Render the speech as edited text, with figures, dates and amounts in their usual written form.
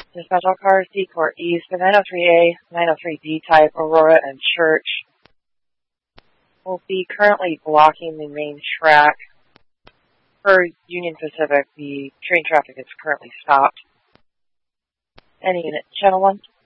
Dispatch all cars, D-Court East, the 903A, 903B type, Aurora and Church will be currently blocking the main track. For Union Pacific, the train traffic is currently stopped. Any unit, Channel 1.